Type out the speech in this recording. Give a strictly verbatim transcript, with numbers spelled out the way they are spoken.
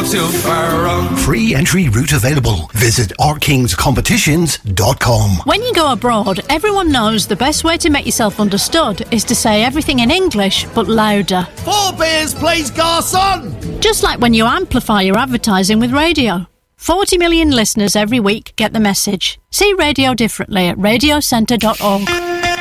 too far wrong. Free entry route available. Visit r kings competitions dot com. When you go abroad, everyone knows the best way to make yourself understood is to say everything in English, but louder. Four beers, please, garçon! Just like when you amplify your advertising with radio. forty million listeners every week get the message. See radio differently at radio centre dot org.